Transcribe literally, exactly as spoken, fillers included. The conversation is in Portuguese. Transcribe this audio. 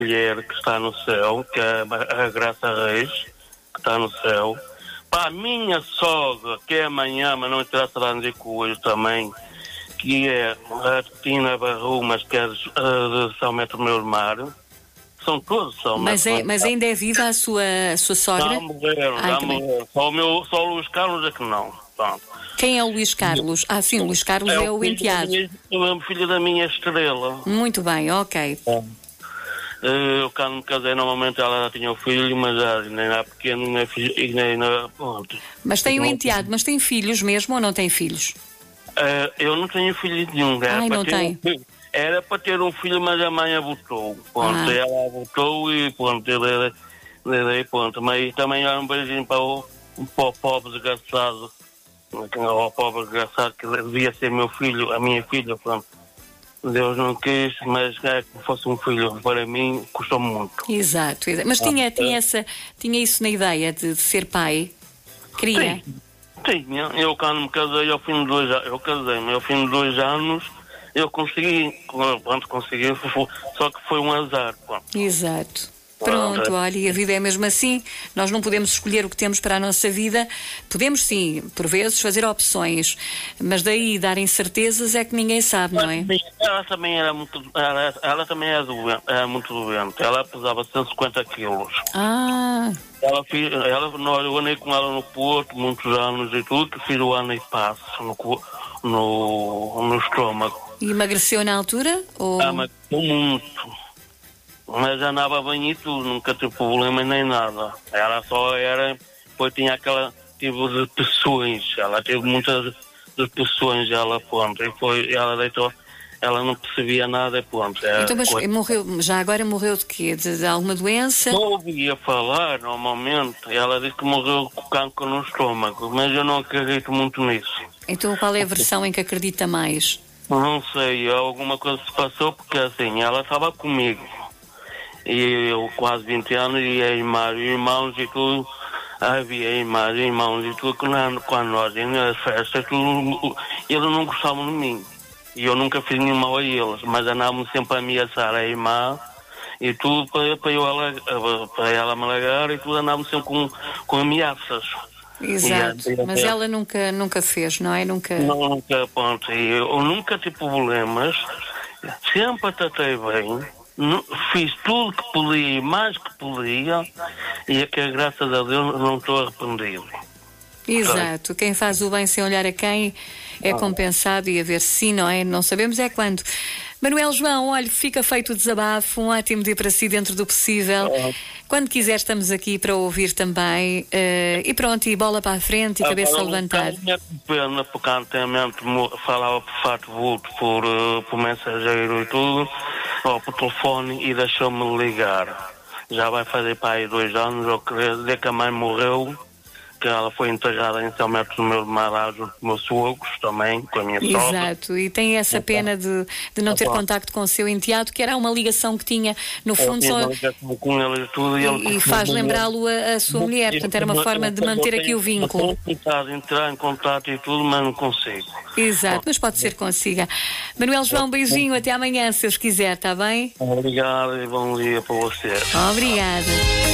mulher que está no céu, que é a Graça Reis, que está no céu. Para a minha sogra, que é amanhã, mas não interessa lá dizer com hoje também, que é a Tina Barrumas, que é de São Metro Meu Mar. São todos São Mas, é, mas ainda é viva a sua, a sua sogra? Já morreram, Ai, já também. morreram. Só o, meu, só o Luís Carlos é que não. Pronto. Quem é o Luís Carlos? Ah, sim, o Luís Carlos é, é o filho enteado. Minha, é o filho da minha estrela. Muito bem, ok. É. Eu, quando me casei, normalmente ela já tinha o filho, mas já nem era pequeno, nem filho, e nem era. Pronto. Mas tem o enteado, mas tem filhos mesmo ou não tem filhos? Uh, eu não tenho filho nenhum. Era Ai, para não ter tem. Um filho. Era para ter um filho, mas a mãe abortou. Pronto, Ah. ela abortou e pronto, ele, ele, ele, pronto. Mas também era um beijinho para o, para o pobre desgraçado. O pobre desgraçado que devia ser meu filho, a minha filha, pronto. Deus não quis, mas é que fosse um filho para mim custou muito. Exato, exato. Mas tinha, tinha, essa, tinha isso na ideia de, de ser pai? Queria? Tinha. Eu quando me casei, ao fim de dois anos, eu casei-me, ao fim de dois anos, eu consegui, pronto, consegui, só que foi um azar. Pronto. Exato. Pronto, olha, e a vida é mesmo assim. Nós não podemos escolher o que temos para a nossa vida. Podemos sim, por vezes, fazer opções, mas daí dar incertezas é que ninguém sabe, não é? Ela também era muito, ela, ela também era, doente, era muito doente. Ela pesava cento e cinquenta quilos. Ah. Ela, ela, eu andei com ela no Porto muitos anos e tudo, que fiz o ano e passo no, no, no estômago. E emagreceu na altura? Ou... Ah, emagreceu muito. Mas andava bem e tudo, nunca tive problema nem nada. Ela só era, depois tinha aquela tipo de depressões, ela teve muitas depressões, ela pronto, e foi, ela deitou, ela não percebia nada e pronto. Então, mas coisa. morreu, já agora morreu de quê? De, de alguma doença? Não ouvia falar normalmente, ela disse que morreu com cancro no estômago, mas eu não acredito muito nisso. Então qual é a versão em que acredita mais? Não sei, alguma coisa se passou porque assim, ela estava comigo. E eu quase vinte anos e irmãos, irmãos e tudo, havia irmãos, irmãos e tudo, quando, quando nós íamos nas festas, tudo, eles não gostavam de mim. E eu nunca fiz nenhum mal a eles, mas andavam sempre a ameaçar a irmã e tudo para, para, eu, ela, para ela me largar e tudo, andavam sempre com, com ameaças. Exato, e, mas ela nunca, nunca fez, não é? Nunca... Não, nunca, pronto, e eu nunca tive problemas, sempre tratei bem. Fiz tudo que podia e mais que podia e é que graças a Deus não estou arrependido. Exato, quem faz o bem sem olhar a quem é compensado e a ver se sim, não é? Não sabemos é quando. Manuel João, olha, fica feito o desabafo, um ótimo dia para si dentro do possível. É. Quando quiser estamos aqui para ouvir também. Uh, e pronto, e bola para a frente e cabeça a levantar. Não é pena porque anteriormente falava por fato vulto, por, uh, por mensageiro e tudo, ou por telefone e deixou-me ligar. Já vai fazer para aí dois anos, ou desde que a mãe morreu, que ela foi enterrada em São Metro do Meu Mar, junto com meus sogros também, com a minha sogra. Exato, e tem essa pena de, de não ter contacto com o seu enteado, que era uma ligação que tinha, no fundo, só... com ele e tudo. E, ele, e faz lembrá-lo a, a sua mulher, portanto era uma forma de manter aqui o vínculo. Eu tenho entrar em contato e tudo, mas não consigo. Exato, mas pode ser que consiga. Manuel João, beijinho, até amanhã, se Deus quiser, está bem? Obrigado e bom dia para você. Obrigada.